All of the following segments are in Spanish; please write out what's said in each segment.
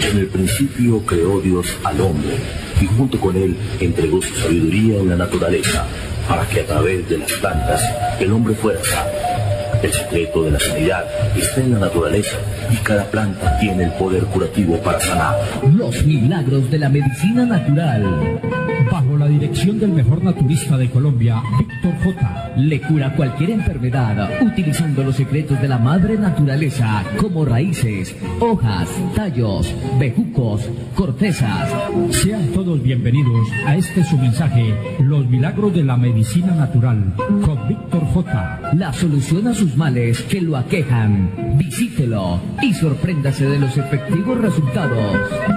En el principio creó Dios al hombre y junto con él entregó su sabiduría en la naturaleza para que a través de las plantas el hombre fuera sano. El secreto de la sanidad está en la naturaleza y cada planta tiene el poder curativo para sanar. Los milagros de la medicina natural. Bajo la dirección del mejor naturista de Colombia, Víctor J. Le cura cualquier enfermedad utilizando los secretos de la madre naturaleza como raíces, hojas, tallos, bejucos, cortezas. Sean todos bienvenidos a este su mensaje, Los milagros de la medicina natural, con Víctor J. La solución a sus males que lo aquejan. Visítelo y sorpréndase de los efectivos resultados.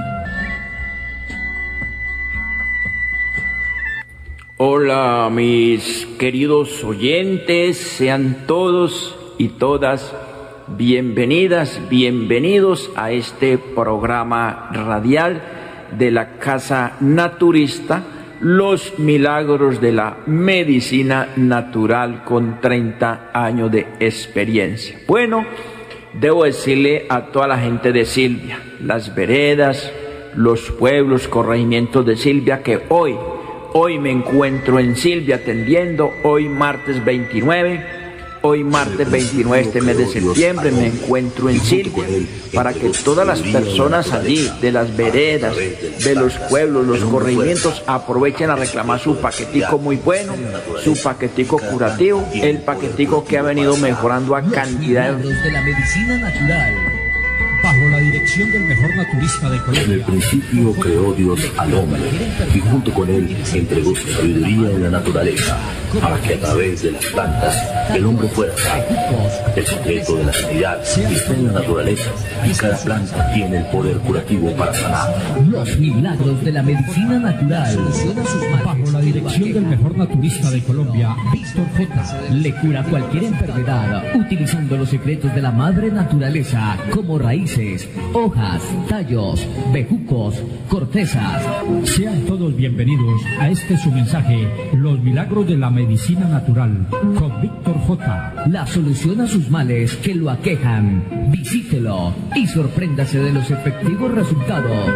Hola mis queridos oyentes, sean todos y todas bienvenidas, bienvenidos a este programa radial de la Casa Naturista, Los milagros de la medicina natural con 30 años de experiencia. Bueno, debo decirle a toda la gente de Silvia, las veredas, los pueblos, corregimientos de Silvia, que hoy me encuentro en Silvia atendiendo, hoy martes 29 este mes de septiembre me encuentro en Silvia, para que todas las personas allí, de las veredas, de los pueblos, los corregimientos, aprovechen a reclamar su paquetico muy bueno, su paquetico curativo, el paquetico que ha venido mejorando a cantidad de la medicina natural. Bajo la dirección del mejor naturista de Colombia. En el principio creó Dios al hombre y junto con él entregó su sabiduría en la naturaleza para que a través de las plantas el hombre fuera sano. El secreto de la sanidad está en la naturaleza y cada planta tiene el poder curativo para sanar. Los milagros de la medicina natural. Bajo la dirección del mejor naturista de Colombia, Víctor J. Le cura cualquier enfermedad utilizando los secretos de la madre naturaleza como raíces, hojas, tallos, bejucos, cortezas. Sean todos bienvenidos a este su mensaje, Los milagros de la medicina natural, con Víctor J. La solución a sus males que lo aquejan. Visítelo y sorpréndase de los efectivos resultados.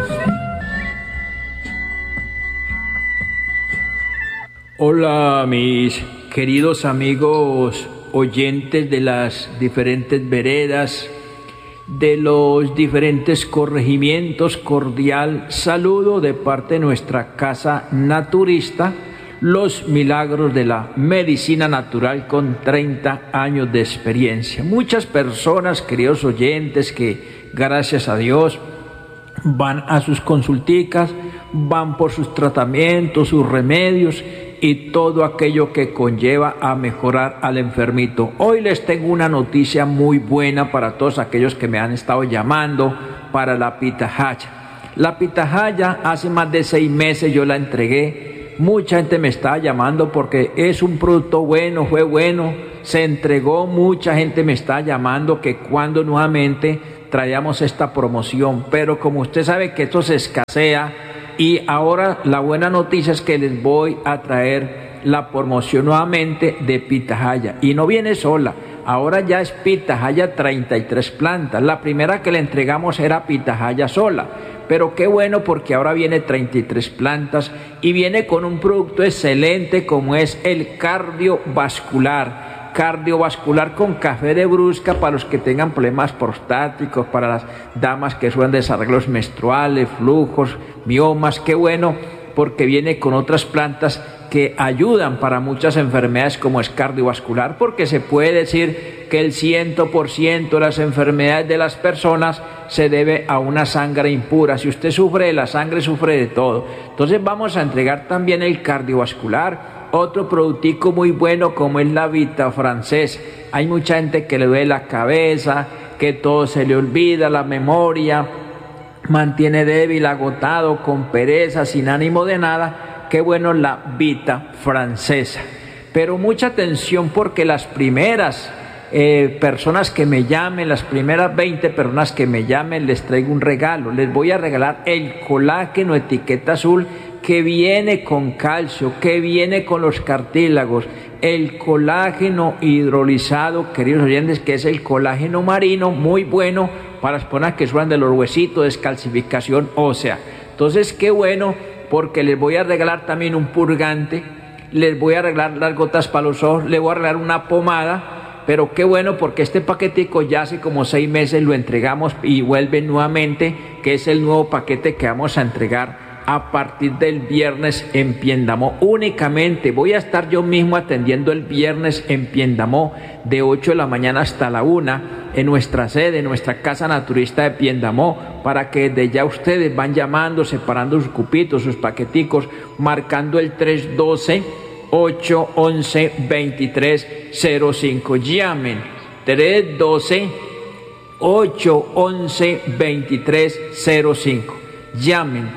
Hola mis queridos amigos oyentes de las diferentes veredas, de los diferentes corregimientos, cordial saludo de parte de nuestra Casa Naturista, Los milagros de la medicina natural con 30 años de experiencia. Muchas personas, queridos oyentes, que gracias a Dios van a sus consulticas, van por sus tratamientos, sus remedios y todo aquello que conlleva a mejorar al enfermito. Hoy les tengo una noticia muy buena para todos aquellos que me han estado llamando para la pitahaya. La pitahaya hace más de 6 meses yo la entregué. Mucha gente me está llamando porque es un producto bueno, fue bueno, se entregó. Mucha gente me está llamando que cuando nuevamente traíamos esta promoción, pero como usted sabe que esto se escasea, y ahora la buena noticia es que les voy a traer la promoción nuevamente de pitahaya, y no viene sola. Ahora ya es pitahaya 33 plantas. La primera que le entregamos era pitahaya sola, pero qué bueno porque ahora viene 33 plantas y viene con un producto excelente como es el cardiovascular con café de brusca para los que tengan problemas prostáticos, para las damas que sufren desarreglos menstruales, flujos, miomas. Qué bueno porque viene con otras plantas que ayudan para muchas enfermedades como es cardiovascular, porque se puede decir que el 100% de las enfermedades de las personas se debe a una sangre impura. Si usted sufre de la sangre, sufre de todo. Entonces vamos a entregar también el cardiovascular, otro productico muy bueno como es la Vita francesa. Hay mucha gente que le duele la cabeza, que todo se le olvida, la memoria, mantiene débil, agotado, con pereza, sin ánimo de nada. Qué bueno la Vita francesa. Pero mucha atención porque las primeras personas que me llamen, las primeras 20 personas que me llamen, les traigo un regalo. Les voy a regalar el colágeno etiqueta azul que viene con calcio, que viene con los cartílagos, el colágeno hidrolizado, queridos oyentes, que es el colágeno marino, muy bueno, para las personas que sufran de los huesitos, descalcificación ósea. Entonces, qué bueno, porque les voy a regalar también un purgante, les voy a regalar las gotas para los ojos, les voy a regalar una pomada, pero qué bueno, porque este paquetico ya hace como 6 meses lo entregamos y vuelve nuevamente, que es el nuevo paquete que vamos a entregar a partir del viernes en Piendamó. Únicamente voy a estar yo mismo atendiendo el viernes en Piendamó de 8 de la mañana hasta la 1 en nuestra sede, en nuestra casa naturista de Piendamó, para que desde ya ustedes van llamando, separando sus cupitos, sus paqueticos, marcando el 312-811-2305. Llamen 312-811-2305. Llamen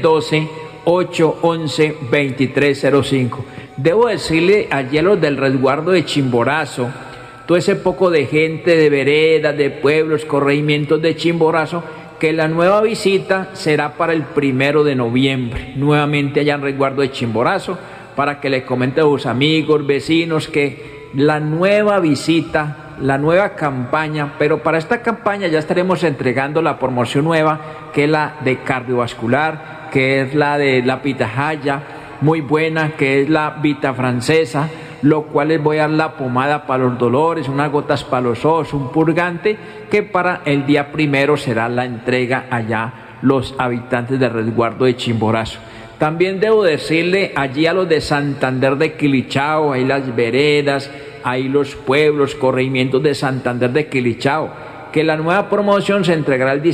312-811-2305. Debo decirle allí a los del resguardo de Chimborazo, todo ese poco de gente de veredas, de pueblos, corregimientos de Chimborazo, que la nueva visita será para el 1 de noviembre, nuevamente allá en resguardo de Chimborazo, para que le comenten a sus amigos, vecinos, que la nueva visita, la nueva campaña, pero para esta campaña ya estaremos entregando la promoción nueva, que es la de cardiovascular, que es la de la pitahaya, muy buena, que es la vita francesa, lo cual les voy a dar la pomada para los dolores, unas gotas para los ojos, un purgante, que para el día 1 será la entrega allá los habitantes del resguardo de Chimborazo. También debo decirle allí a los de Santander de Quilichao, ahí las veredas, ahí los pueblos, corregimientos de Santander de Quilichao, que la nueva promoción se entregará el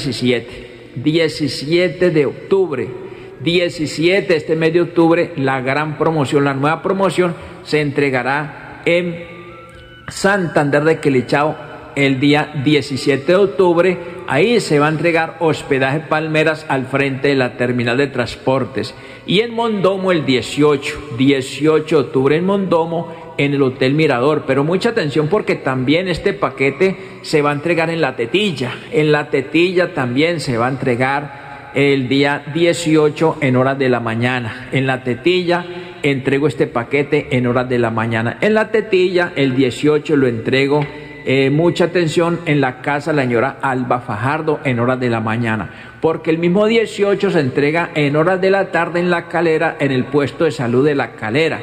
17 de octubre. 17, este mes de octubre, la gran promoción, la nueva promoción se entregará en Santander de Quilichao el día 17 de octubre. Ahí se va a entregar hospedaje Palmeras al frente de la terminal de transportes. Y en Mondomo el 18 de octubre en Mondomo, en el Hotel Mirador. Pero mucha atención, porque también este paquete se va a entregar en La Tetilla. En La Tetilla también se va a entregar el día 18 en horas de la mañana. En La Tetilla entrego este paquete en horas de la mañana. En La Tetilla el 18 lo entrego, mucha atención, en la casa de la señora Alba Fajardo en horas de la mañana, porque el mismo 18 se entrega en horas de la tarde en La Calera, en el puesto de salud de La Calera.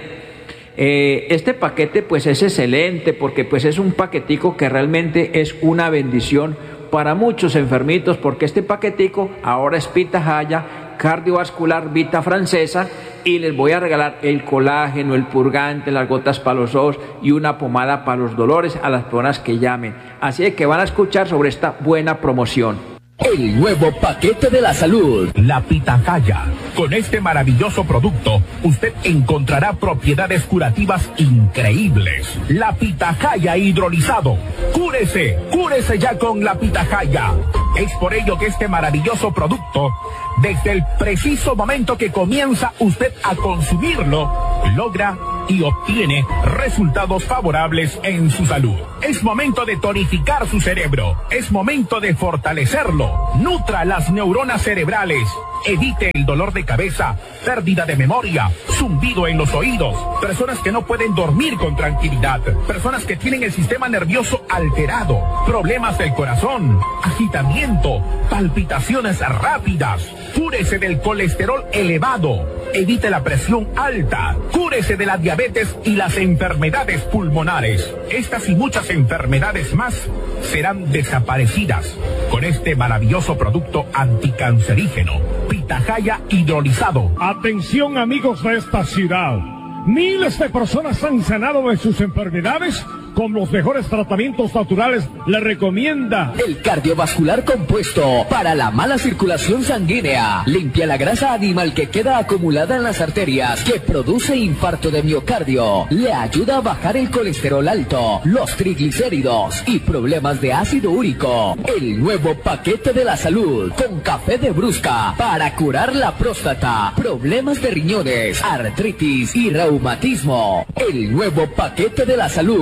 Este paquete pues es excelente, porque pues es un paquetico que realmente es una bendición para muchos enfermitos, porque este paquetico ahora es pitahaya, cardiovascular, vita francesa, y les voy a regalar el colágeno, el purgante, las gotas para los ojos y una pomada para los dolores a las personas que llamen. Así que van a escuchar sobre esta buena promoción. El nuevo paquete de la salud. La pitahaya. Con este maravilloso producto, usted encontrará propiedades curativas increíbles. La pitahaya hidrolizado. Cúrese ya con la pitahaya. Es por ello que este maravilloso producto, desde el preciso momento que comienza usted a consumirlo, logra y obtiene resultados favorables en su salud. Es momento de tonificar su cerebro. Es momento de fortalecerlo. Nutra las neuronas cerebrales. Evite el dolor de cabeza, pérdida de memoria, zumbido en los oídos, personas que no pueden dormir con tranquilidad, personas que tienen el sistema nervioso alterado, problemas del corazón, agitamiento, palpitaciones rápidas. Cúrese del colesterol elevado, evite la presión alta, cúrese de la diabetes y las enfermedades pulmonares. Estas y muchas enfermedades más serán desaparecidas con este maravilloso producto anticancerígeno, pitahaya hidrolizado. Atención, amigos de esta ciudad. Miles de personas han sanado de sus enfermedades con los mejores tratamientos naturales. Le recomienda el cardiovascular compuesto para la mala circulación sanguínea. Limpia la grasa animal que queda acumulada en las arterias, que produce infarto de miocardio. Le ayuda a bajar el colesterol alto, los triglicéridos y problemas de ácido úrico. El nuevo paquete de la salud con café de brusca para curar la próstata, problemas de riñones, artritis y reumatismo. El nuevo paquete de la salud.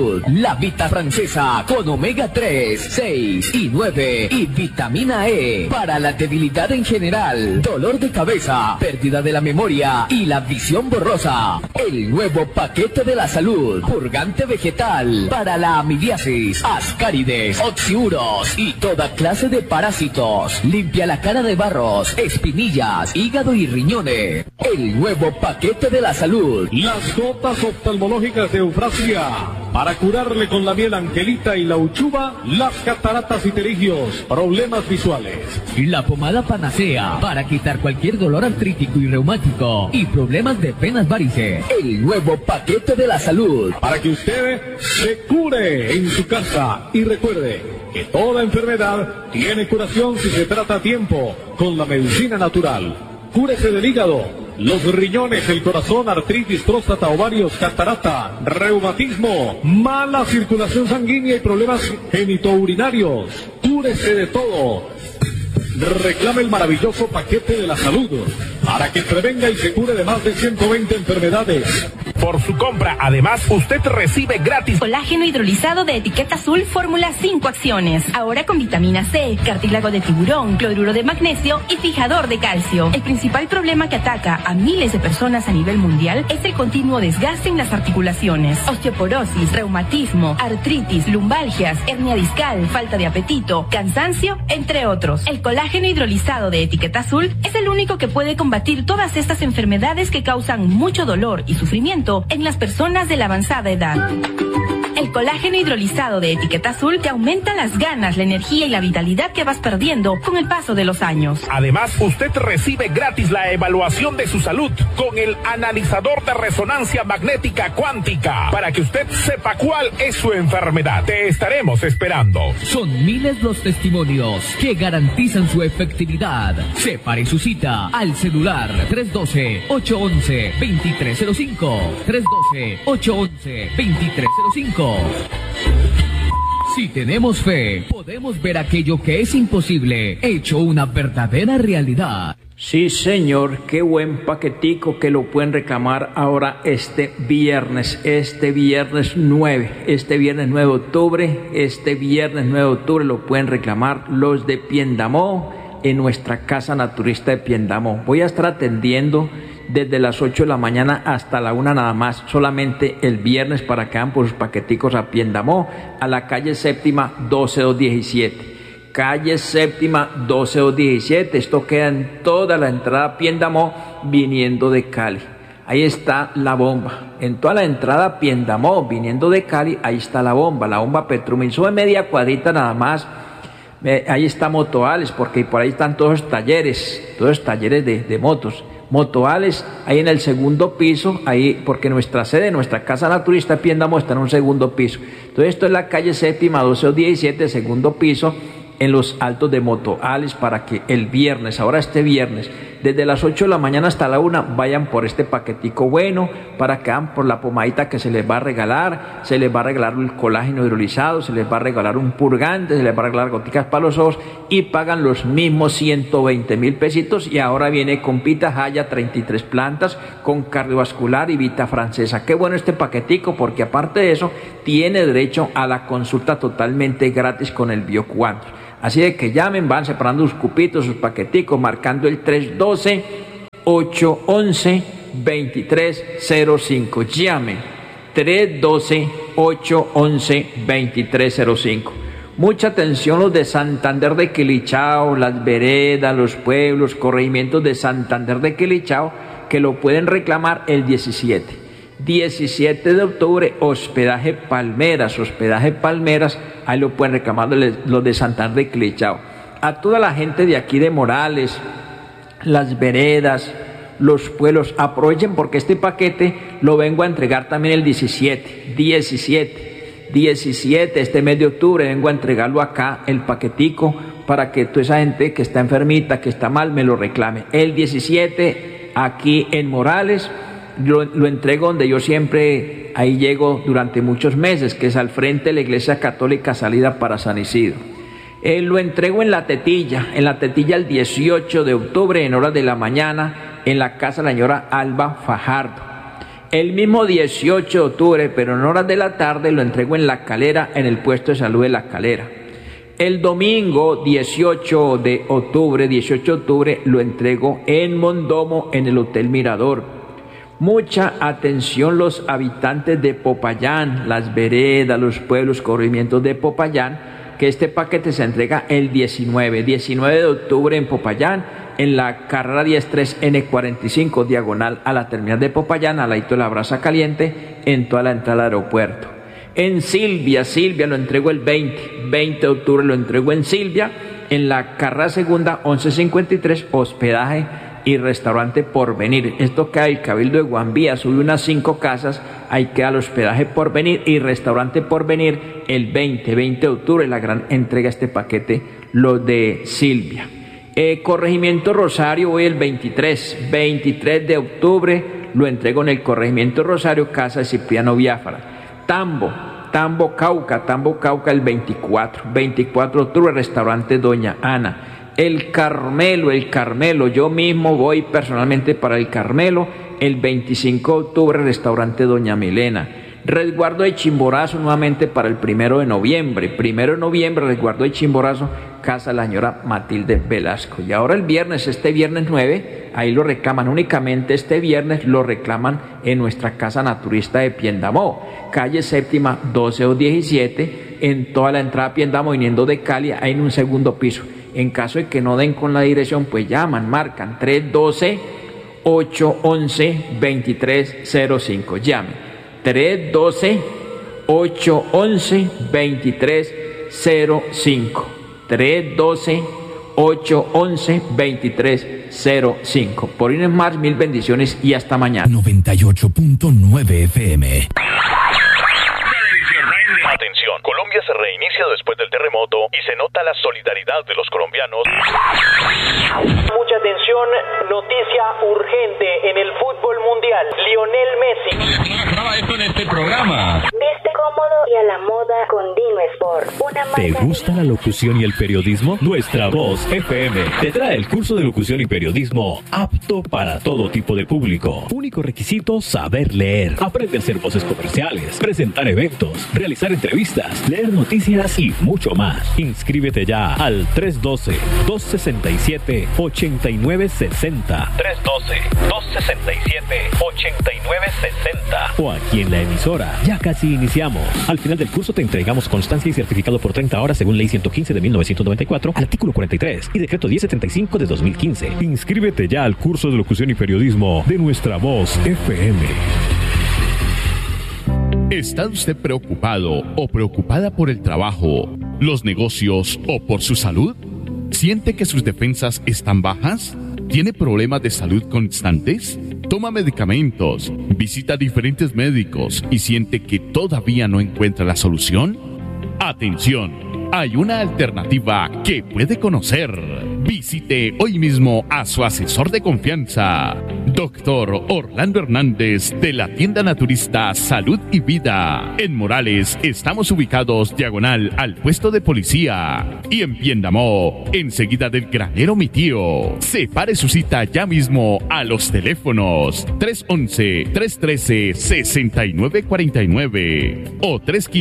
la Vita Francesa con omega 3, 6 y 9 y vitamina E para la debilidad en general, dolor de cabeza, pérdida de la memoria y la visión borrosa. El nuevo paquete de la salud, purgante vegetal para la amibiasis, ascárides, oxiuros y toda clase de parásitos. Limpia la cara de barros, espinillas, hígado y riñones. El nuevo paquete de la salud. Las gotas oftalmológicas de Eufrasia para curarle con la miel Angelita y la uchuva las cataratas y pterigios, problemas visuales. La pomada Panacea para quitar cualquier dolor artrítico y reumático y problemas de venas varices. El nuevo paquete de la salud Para que usted se cure en su casa. Y recuerde que toda enfermedad tiene curación si se trata a tiempo con la medicina natural. Cúrese del hígado, los riñones, el corazón, artritis, próstata, ovarios, catarata, reumatismo, mala circulación sanguínea y problemas genitourinarios. Cúrese de todo. Reclame el maravilloso paquete de la salud para que prevenga y se cure de más de 120 enfermedades. Por su compra, además, usted recibe gratis Colágeno hidrolizado de etiqueta azul, fórmula 5 acciones. Ahora con vitamina C, cartílago de tiburón, cloruro de magnesio y fijador de calcio. El principal problema que ataca a miles de personas a nivel mundial es el continuo desgaste en las articulaciones. Osteoporosis, reumatismo, artritis, lumbalgias, hernia discal, falta de apetito, cansancio, entre otros. El colágeno hidrolizado de etiqueta azul es el único que puede combatir todas estas enfermedades que causan mucho dolor y sufrimiento en las personas de la avanzada edad. El colágeno hidrolizado de etiqueta azul te aumenta las ganas, la energía y la vitalidad que vas perdiendo con el paso de los años. Además, usted recibe gratis la evaluación de su salud con el analizador de resonancia magnética cuántica para que usted sepa cuál es su enfermedad. Te estaremos esperando. Son miles los testimonios que garantizan su efectividad. Separe su cita al celular 312-811-2305. 312-811-2305. Si tenemos fe, podemos ver aquello que es imposible, hecho una verdadera realidad. Sí, señor, qué buen paquetico que lo pueden reclamar ahora este viernes 9 de octubre, lo pueden reclamar los de Piendamó en nuestra casa naturista de Piendamó. Voy a estar atendiendo desde las 8 de la mañana hasta la 1 nada más, solamente el viernes para que hagan por sus paqueticos a Piendamó, a la calle séptima 12217. Calle séptima 12217, esto queda en toda la entrada a Piendamó viniendo de Cali. Ahí está la bomba, en toda la entrada a Piendamó viniendo de Cali, ahí está la bomba Petrumil, sube media cuadrita nada más. Ahí está Motoales, porque por ahí están todos los talleres de motos. Motoales, ahí en el segundo piso, ahí, porque nuestra sede, nuestra casa naturista Piendamó está en un segundo piso. Entonces esto es la calle séptima 1217, segundo piso, en los altos de Motoales, para que el viernes, ahora este viernes, desde las 8 de la mañana hasta la 1, vayan por este paquetico bueno, para que hagan por la pomadita que se les va a regalar el colágeno hidrolizado, se les va a regalar un purgante, se les va a regalar goticas para los ojos, y pagan los mismos 120.000 pesitos, y ahora viene con pitahaya, 33 plantas, con cardiovascular y Vita Francesa. Qué bueno este paquetico, porque aparte de eso, tiene derecho a la consulta totalmente gratis con el biocuantos. Así de que llamen, van separando sus cupitos, sus paqueticos, marcando el 312-811-2305. Llamen, 312-811-2305. Mucha atención los de Santander de Quilichao, las veredas, los pueblos, corregimientos de Santander de Quilichao, que lo pueden reclamar el 17 de octubre, hospedaje Palmeras, ahí lo pueden reclamar los de Santander de Quilichao. A toda la gente de aquí de Morales, las veredas, los pueblos, aprovechen porque este paquete lo vengo a entregar también el 17, este mes de octubre, vengo a entregarlo acá, el paquetico, para que toda esa gente que está enfermita, que está mal, me lo reclame. El 17, aquí en Morales, lo entrego donde yo siempre ahí llego durante muchos meses, que es al frente de la Iglesia Católica salida para San Isidro. Lo entrego en la Tetilla el 18 de octubre en horas de la mañana en la casa de la señora Alba Fajardo. El mismo 18 de octubre, pero en horas de la tarde, lo entrego en La Calera, en el puesto de salud de La Calera. El domingo 18 de octubre, lo entrego en Mondomo, en el Hotel Mirador. Mucha atención los habitantes de Popayán, las veredas, los pueblos, corregimientos de Popayán, que este paquete se entrega el 19 de octubre en Popayán, en la carrera 103N45, diagonal a la terminal de Popayán, al ladito de la Brasa Caliente, en toda la entrada al aeropuerto. En Silvia lo entrego el 20 de octubre lo entrego en Silvia, en la carrera segunda 1153, hospedaje y restaurante Porvenir. Esto queda el Cabildo de Guambía, sube unas 5 casas, ahí queda el hospedaje Porvenir y restaurante Porvenir el 20 de octubre, la gran entrega este paquete, lo de Silvia. Corregimiento Rosario, voy el 23 de octubre, lo entrego en el Corregimiento Rosario, casa de Cipriano Biafara. Tambo Cauca el 24 de octubre, restaurante Doña Ana. El Carmelo, yo mismo voy personalmente para el Carmelo, el 25 de octubre, restaurante Doña Milena. Resguardo de Chimborazo nuevamente para el 1 de noviembre, resguardo de Chimborazo, casa de la señora Matilde Velasco. Y ahora este viernes 9, ahí lo reclaman, únicamente este viernes lo reclaman en nuestra casa naturista de Piendamó, calle séptima 12 o 17, en toda la entrada a Piendamó, viniendo de Cali, ahí en un segundo piso. En caso de que no den con la dirección, pues marcan 312-811-2305, llame. 312-811-2305. 312-811-2305. Por Inesmar, mil bendiciones y hasta mañana. 98.9 FM. Atención, Colombia se reinicia después del terremoto y se nota la solidaridad de los colombianos. Mucha atención, noticia urgente en el fútbol mundial. Lionel Messi. Graba esto en este programa. Viste cómodo y a la moda con Dino Sport. ¿Te gusta la locución y el periodismo? Nuestra Voz FM te trae el curso de locución y periodismo apto para todo tipo de público. Único requisito, saber leer. Aprende a hacer voces comerciales, presentar eventos, realizar entrevistas, leer noticias y mucho más. Inscríbete ya al 312-267-8960. 312-267-8960. O aquí en la emisora. Ya casi iniciamos. Al final del curso te entregamos constancia y certificado por 30 horas según Ley 115 de 1994, artículo 43 y Decreto 1075 de 2015. Inscríbete ya al curso de locución y periodismo de Nuestra Voz FM. ¿Está usted preocupado o preocupada por el trabajo, los negocios o por su salud? ¿Siente que sus defensas están bajas? ¿Tiene problemas de salud constantes? ¿Toma medicamentos? ¿Visita diferentes médicos y siente que todavía no encuentra la solución? ¡Atención! Hay una alternativa que puede conocer. Visite hoy mismo a su asesor de confianza, Dr. Orlando Hernández, de la tienda naturista Salud y Vida. En Morales estamos ubicados diagonal al puesto de policía y en Piendamó, enseguida del granero Mi Tío. Separe su cita ya mismo a los teléfonos 311-313-6949 o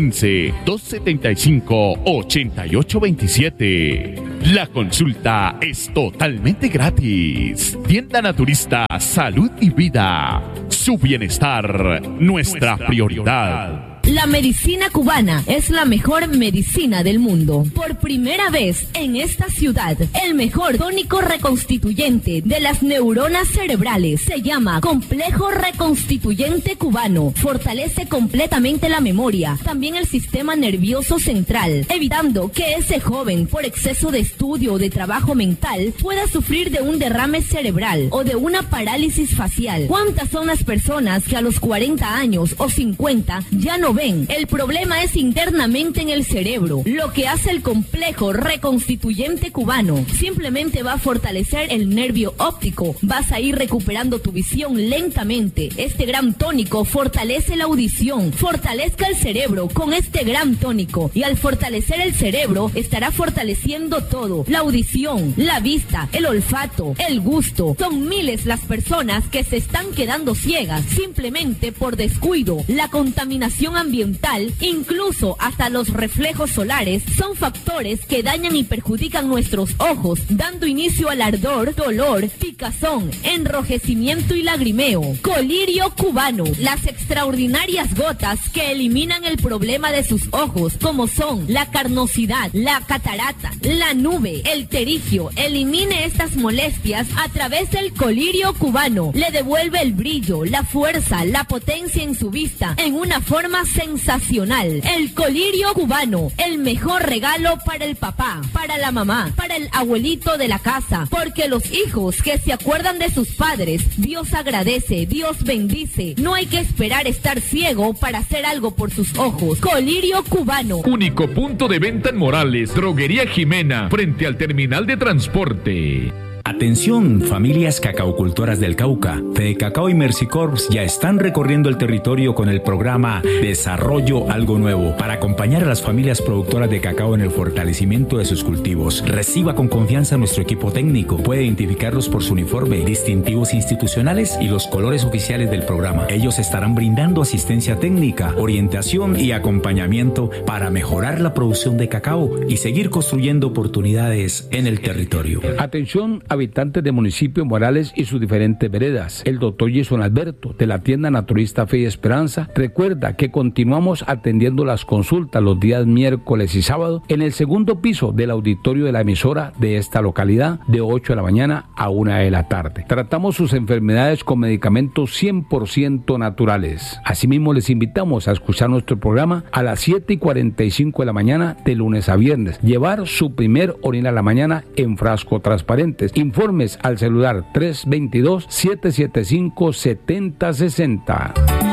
315-275-8827. La consulta es totalmente gratis. Tienda naturista Salud y Vida. Su bienestar, nuestra prioridad. La medicina cubana es la mejor medicina del mundo. Por primera vez en esta ciudad, el mejor tónico reconstituyente de las neuronas cerebrales se llama Complejo Reconstituyente Cubano. Fortalece completamente la memoria, también el sistema nervioso central, evitando que ese joven, por exceso de estudio o de trabajo mental, pueda sufrir de un derrame cerebral o de una parálisis facial. ¿Cuántas son las personas que a los 40 años o 50 ya no lo ven, el problema es internamente en el cerebro. Lo que hace el complejo reconstituyente cubano simplemente va a fortalecer el nervio óptico. Vas a ir recuperando tu visión lentamente. Este gran tónico fortalece la audición. Fortalezca el cerebro con este gran tónico. Y al fortalecer el cerebro, estará fortaleciendo todo. La audición, la vista, el olfato, el gusto. Son miles las personas que se están quedando ciegas simplemente por descuido. La contaminación ambiental, incluso hasta los reflejos solares, son factores que dañan y perjudican nuestros ojos, dando inicio al ardor, dolor, picazón, enrojecimiento y lagrimeo. Colirio cubano, las extraordinarias gotas que eliminan el problema de sus ojos, como son la carnosidad, la catarata, la nube, el terigio. Elimine estas molestias a través del colirio cubano. Le devuelve el brillo, la fuerza, la potencia en su vista, en una forma sensacional. El colirio cubano, el mejor regalo para el papá, para la mamá, para el abuelito de la casa, porque los hijos que se acuerdan de sus padres, Dios agradece, Dios bendice. No hay que esperar estar ciego para hacer algo por sus ojos. Colirio cubano. Único punto de venta en Morales, Droguería Jimena, frente al terminal de transporte. Atención, familias cacaucultoras del Cauca. Fede Cacao y Mercicorps ya están recorriendo el territorio con el programa Desarrollo Algo Nuevo para acompañar a las familias productoras de cacao en el fortalecimiento de sus cultivos. Reciba con confianza a nuestro equipo técnico. Puede identificarlos por su uniforme, distintivos institucionales y los colores oficiales del programa. Ellos estarán brindando asistencia técnica, orientación y acompañamiento para mejorar la producción de cacao y seguir construyendo oportunidades en el territorio. Atención, habitantes del municipio Morales y sus diferentes veredas. El doctor Jason Alberto, de la tienda naturista Fe y Esperanza, recuerda que continuamos atendiendo las consultas los días miércoles y sábado en el segundo piso del auditorio de la emisora de esta localidad, de 8 de la mañana a 1 de la tarde. Tratamos sus enfermedades con medicamentos 100% naturales. Asimismo, les invitamos a escuchar nuestro programa a las 7:45 de la mañana de lunes a viernes. Llevar su primer orina a la mañana en frasco transparentes. Informes al celular 322-775-7060.